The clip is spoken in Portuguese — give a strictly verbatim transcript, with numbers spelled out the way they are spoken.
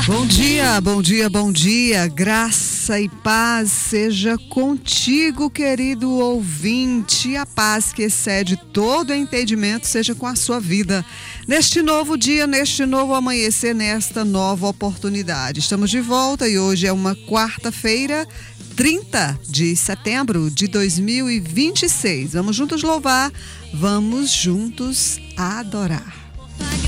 Bom dia, bom dia, bom dia. Graça e paz seja contigo, querido ouvinte. A paz que excede todo entendimento seja com a sua vida. Neste novo dia, neste novo amanhecer, nesta nova oportunidade. Estamos de volta e hoje é uma quarta-feira, trinta de setembro de dois mil e vinte e seis. Vamos juntos louvar, vamos juntos adorar.